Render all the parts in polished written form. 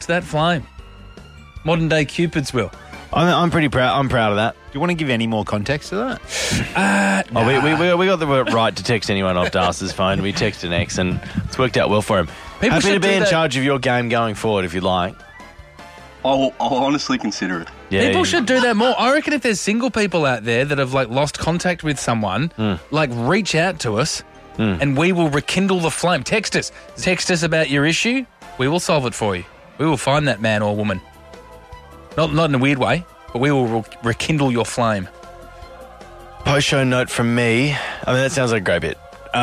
that flame. Modern day Cupids will. I'm pretty proud. I'm proud of that. Do you want to give any more context to that? We got the right to text anyone off Darcy's phone. We texted X and it's worked out well for him. People Happy to should be do in that. charge of your game going forward if you'd like. I'll honestly consider it. Yeah, People should do that more. I reckon if there's single people out there that have lost contact with someone, reach out to us and we will rekindle the flame. Text us. Text us about your issue. We will solve it for you. We will find that man or woman. Not in a weird way, but we will rekindle your flame. Post-show note from me. I mean, that sounds like a great bit.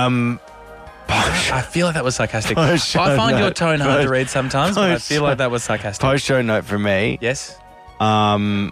I feel like that was sarcastic. I find your tone hard to read sometimes, but I feel like that was sarcastic. Post-show note from me. Yes? Don't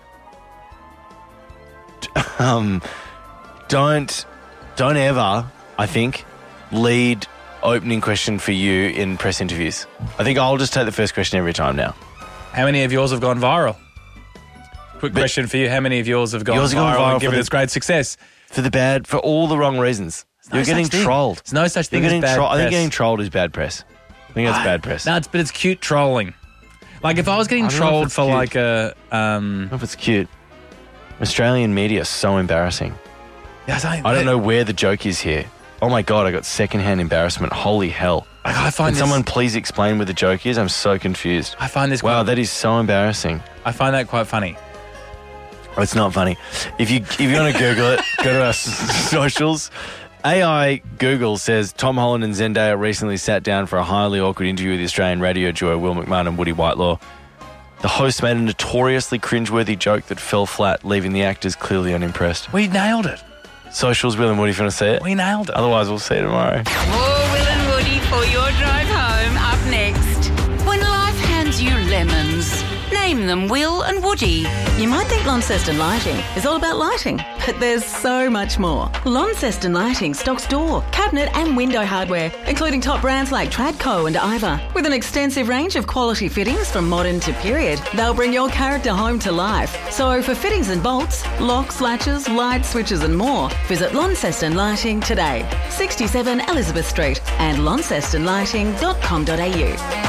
ever, I think, lead opening question for you in press interviews. I think I'll just take the first question every time now. How many of yours have gone viral? Quick question for you. How many of yours have gone viral and given us great success? For all the wrong reasons. You're getting trolled. There's no such thing as bad press. I think getting trolled is bad press. I think that's bad press. No, but it's cute trolling. Like if I was getting trolled for I don't know if it's cute. Australian media is so embarrassing. I don't know where the joke is here. Oh my God, I got secondhand embarrassment. Holy hell. Can someone please explain where the joke is? I'm so confused. I find this Wow, that is so embarrassing. I find that quite funny. It's not funny. If you want to Google it, go to our socials. AI Google says Tom Holland and Zendaya recently sat down for a highly awkward interview with the Australian radio duo Will McMahon and Woody Whitelaw. The host made a notoriously cringeworthy joke that fell flat, leaving the actors clearly unimpressed. We nailed it. Socials, Will and Woody, if you want to see it. We nailed it. Otherwise, we'll see you tomorrow. More Will and Woody for your drive home up next. When life hands you lemons, name them Will and Woody. You might think Launceston Lighting is all about lighting, but there's so much more. Launceston Lighting stocks door, cabinet and window hardware, including top brands like Tradco and Iva. With an extensive range of quality fittings from modern to period, they'll bring your character home to life. So for fittings and bolts, locks, latches, light switches and more, visit Launceston Lighting today. 67 Elizabeth Street and launcestonlighting.com.au.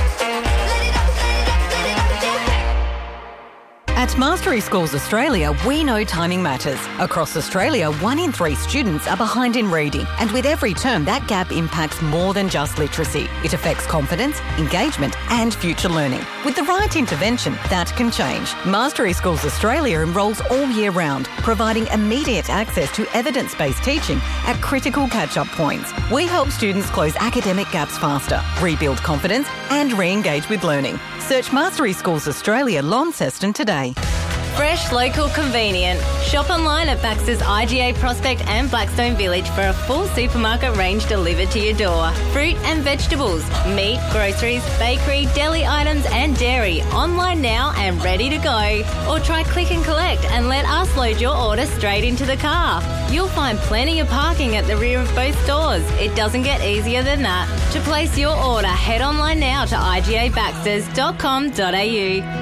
At Mastery Schools Australia, we know timing matters. Across Australia, 1 in 3 students are behind in reading, and with every term, that gap impacts more than just literacy. It affects confidence, engagement, and future learning. With the right intervention, that can change. Mastery Schools Australia enrolls all year round, providing immediate access to evidence-based teaching at critical catch-up points. We help students close academic gaps faster, rebuild confidence, and re-engage with learning. Search Mastery Schools Australia Launceston today. Fresh, local, convenient. Shop online at Baxter's IGA Prospect and Blackstone Village for a full supermarket range delivered to your door. Fruit and vegetables, meat, groceries, bakery, deli items and dairy. Online now and ready to go. Or try click and collect and let us load your order straight into the car. You'll find plenty of parking at the rear of both stores. It doesn't get easier than that. To place your order, head online now to igabaxters.com.au.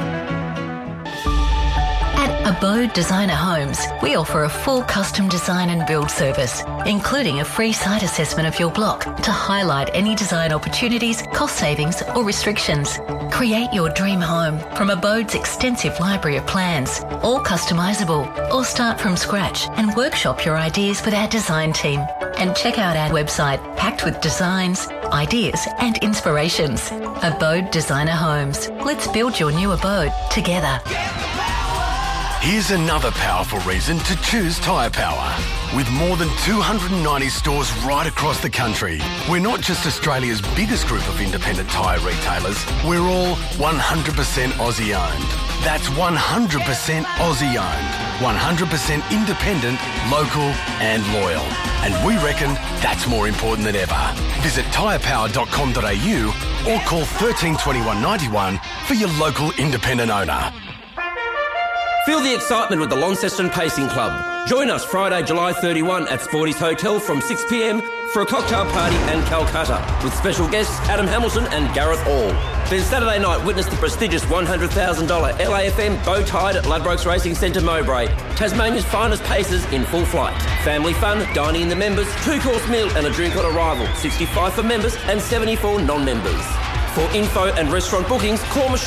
At Abode Designer Homes, we offer a full custom design and build service, including a free site assessment of your block to highlight any design opportunities, cost savings or restrictions. Create your dream home from Abode's extensive library of plans, all customisable, or start from scratch and workshop your ideas with our design team. And check out our website packed with designs, ideas and inspirations. Abode Designer Homes. Let's build your new abode together. Here's another powerful reason to choose Tyre Power. With more than 290 stores right across the country, we're not just Australia's biggest group of independent tyre retailers, we're all 100% Aussie owned. That's 100% Aussie owned, 100% independent, local and loyal. And we reckon that's more important than ever. Visit tyrepower.com.au or call 13 21 91 for your local independent owner. Feel the excitement with the Launceston Pacing Club. Join us Friday, July 31 at Sporty's Hotel from 6 p.m. for a cocktail party and Calcutta with special guests Adam Hamilton and Gareth Hall. Then Saturday night, witness the prestigious $100,000 LAFM Bow Tide at Ladbrokes Racing Centre Mowbray. Tasmania's finest pacers in full flight. Family fun, dining in the members, 2-course meal and a drink on arrival. 65 for members and 74 non-members. For info and restaurant bookings, call Michelle